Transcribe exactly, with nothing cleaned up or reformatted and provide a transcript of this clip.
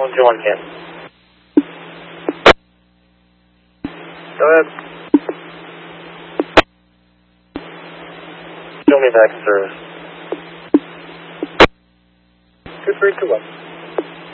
one two one can. Go ahead. Show me back service. two three two one.